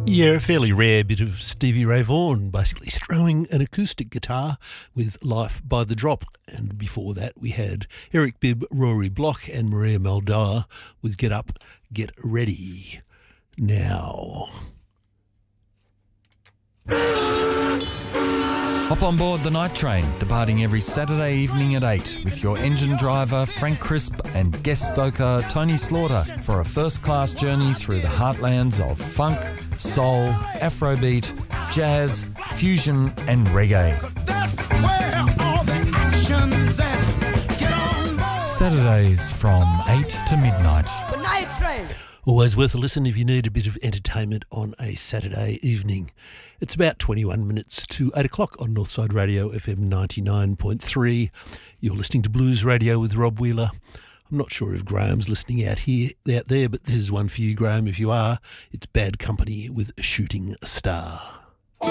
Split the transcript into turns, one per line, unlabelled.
Yeah, a fairly rare bit of Stevie Ray Vaughan, basically strumming an acoustic guitar with Life by the Drop. And before that, we had Eric Bibb, Rory Block and Maria Muldaur with Get Up, Get Ready. Now...
Hop on board the night train, departing every Saturday evening at 8 with your engine driver Frank Crisp and guest stoker Tony Slaughter for a first-class journey through the heartlands of funk, soul, afrobeat, jazz, fusion and reggae. Saturdays from 8 to midnight.
The night train.
Always worth a listen if you need a bit of entertainment on a Saturday evening. It's about 21 minutes to 8 o'clock on Northside Radio FM 99.3. You're listening to Blues Radio with Rob Wheeler. I'm not sure if Graham's listening out there, but this is one for you, Graham. If you are, it's Bad Company with Shooting Star.